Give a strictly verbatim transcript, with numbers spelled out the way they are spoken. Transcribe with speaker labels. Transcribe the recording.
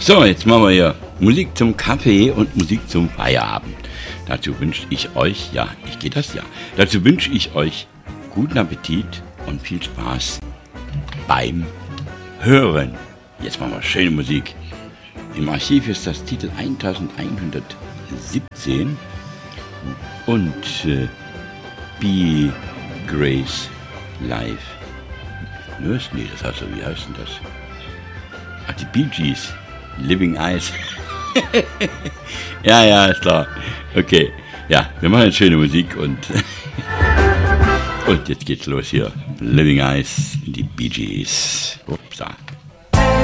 Speaker 1: So, jetzt machen wir hier Musik zum Kaffee und Musik zum Feierabend. Dazu wünsche ich euch, ja, ich gehe das ja, dazu wünsche ich euch guten Appetit und viel Spaß beim Hören. Jetzt machen wir schöne Musik. Im Archiv ist das Titel elfhundertsiebzehn und äh, Be Grace Live. Nurse? Nee, das heißt so, wie heißt denn das? Ach, die Bee Gees. Living Eyes. ja, ja, ist klar. Okay, ja, wir machen jetzt schöne Musik und und jetzt geht's los hier. Living Eyes, die Bee Gees. Upsa.